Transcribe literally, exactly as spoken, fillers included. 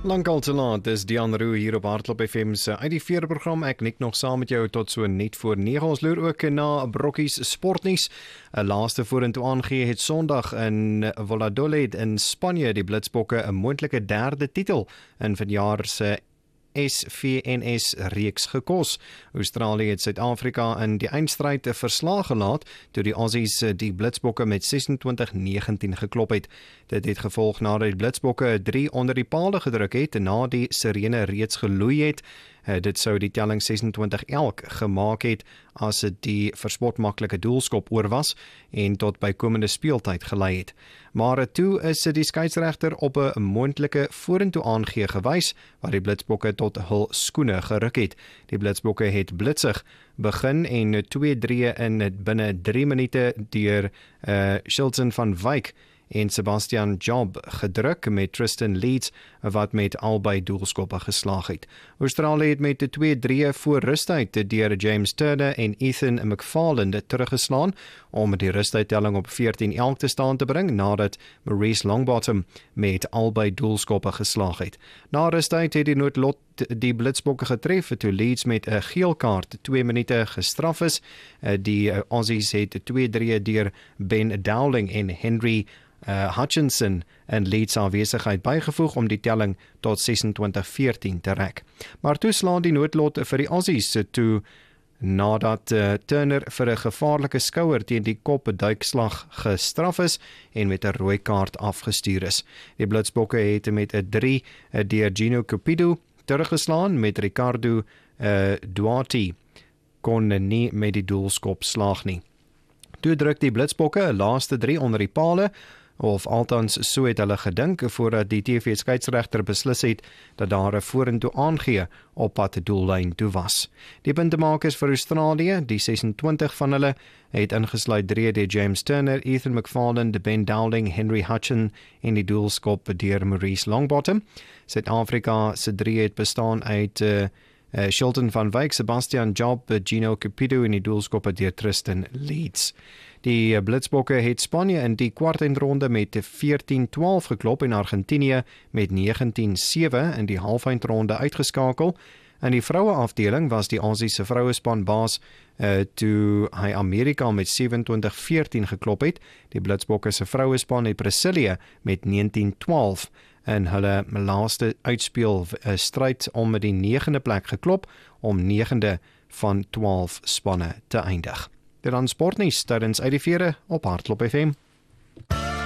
Lankal te laat, dis Dian Roux hier op Hardloop F M se uit die vierde program. Ek nik nog saam met jou tot so net voor nege. Ons loer ook na Brokkies Sportnuus. 'n Laaste vorentoe aangee het Sondag in Valladolid in Spanje die Blitsbokke 'n moontlike derde titel in vanjaar se S V N S reeks gekos. Australië het Suid-Afrika in die eindstryd 'n verslag gelaat toe die Aussies die Blitsbokke met sesentwintig negentien geklop het. Dit het gevolg nadat die Blitsbokke drie onder die paal gedruk het en na die sirene reeds geloei het. Dit sou die telling sesentwintig elk gemaak het as dit die verspotmaklike doelskop oor was en tot bykomende speeltyd gelei het. Maar toe is die skeieregter op 'n moontlike vorentoe aangee gewys waar die Blitsbokke tot hul skoene geruk het. Die Blitsbokke het blitsig begin en twee drie in binne drie minute deur uh, Shilton van Wyk en Sebastian Job gedruk met Tristan Leeds wat met albei doelskoppe geslaag het. Australië het met twee drie voor rustyd deur James Turner en Ethan McFarland teruggeslaan om die rustuittelling op veertien elk te staan te bring nadat Maurice Longbottom met albei doelskoppe geslaag het. Na rustyd het die noodlot die Blitsbokke getref toe Leeds met 'n geel kaart twee minute gestraf is. Die Aussies het twee drie deur Ben Dowling en Henry Uh, Hutchinson en Leeds aanwesigheid bygevoeg om die telling tot sesentwintig veertien te rek. Maar toe slaan die noodlot vir die Aussies toe nadat uh, Turner vir 'n gevaarlike skouer teen die kop duikslag gestraf is en met 'n rooi kaart afgestuur is. Die Blitsbokke het met 'n drie uh, deur Gino Cupido teruggeslaan met Ricardo uh, Duarte kon nie met die doelskop slaag nie. Toe druk die Blitsbokke 'n laaste drie onder die pale, of althans so het hulle gedink voordat die T V-skeieregter beslis het dat daar 'n vorentoe aangee op pad doellyn toe was. Die puntemakers vir Australië, die sesentwintig van hulle, het ingesluit drie deur James Turner, Ethan McFarland, Ben Dowling, Henry Hutchin en die doelskop deur Maurice Longbottom. Suid-Afrika se drie het bestaan uit uh, uh, Shilton van Wyk, Sebastian Job, Gino Cupido en die doelskoppe deur Tristan Leeds. Die Blitsbokke het Spanje in die kwartfinale met veertien twaalf geklop en Argentinië met negentien sewe in die halfeindronde uitgeskakel. In die vroue afdeling was die Aussies se vrouespan baas uh, toe hy Amerika met sewentwintig veertien geklop het. Die Blitsbokke se vrouespan het Brasilië met negentien twaalf in hulle laaste uitspeel uh, stryd om met die negende plek geklop om negende van twaalf spanne te eindig. Dit aan sportnuus tydens uit die vierde op Hardloop F M.